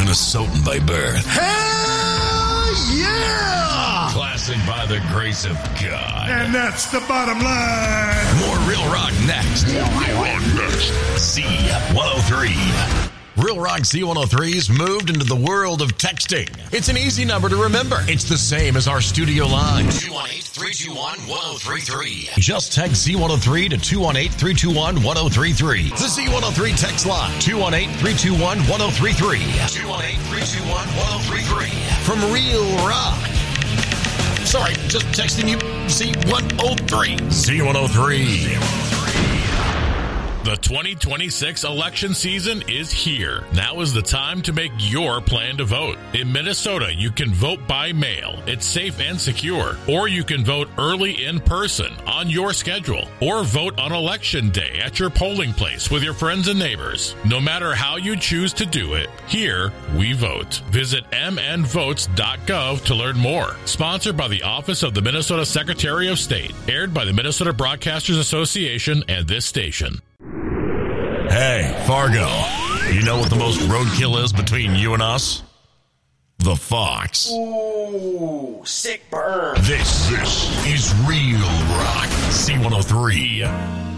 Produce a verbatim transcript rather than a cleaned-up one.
Minnesotan by birth. Hell yeah! Classic by the grace of God. And that's the bottom line. More Real Rock next. More Real Rock next. C one oh three. Real Rock C one oh three's moved into the world of texting. It's an easy number to remember. It's the same as our studio line. two one eight, three two one, one oh three three. Just text C one oh three to two one eight, three two one, one oh three three. The C one oh three text line. two one eight, three two one, one oh three three. two one eight, three two one, one oh three three. From Real Rock. Sorry, just texting you C one oh three. C one oh three. The twenty twenty-six election season is here. Now is the time to make your plan to vote. In Minnesota, you can vote by mail. It's safe and secure. Or you can vote early in person on your schedule. Or vote on election day at your polling place with your friends and neighbors. No matter how you choose to do it, here we vote. Visit m n votes dot gov to learn more. Sponsored by the Office of the Minnesota Secretary of State. Aired by the Minnesota Broadcasters Association and this station. Hey, Fargo, you know what the most roadkill is between you and us? The Fox. Ooh, sick burn. This, this is Real Rock C one oh three.